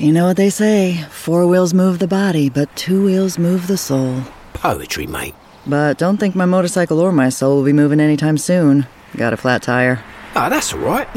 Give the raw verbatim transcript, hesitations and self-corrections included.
You know what they say, four wheels move the body, but two wheels move the soul. Poetry, mate. But don't think my motorcycle or my soul will be moving anytime soon. Got a flat tire. Ah, that's all right.